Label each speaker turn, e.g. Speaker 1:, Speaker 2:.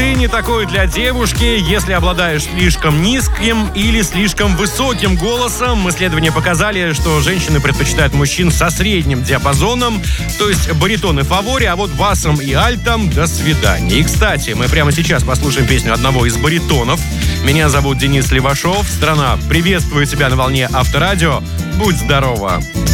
Speaker 1: Ты не такой для девушки, если обладаешь слишком низким или слишком высоким голосом. Исследования показали, что женщины предпочитают мужчин со средним диапазоном, то есть баритон и фавори, а вот басом и альтом до свидания. И, кстати, мы прямо сейчас послушаем песню одного из баритонов. Меня зовут Денис Левашов. Страна приветствует тебя на волне Авторадио. Будь здорова!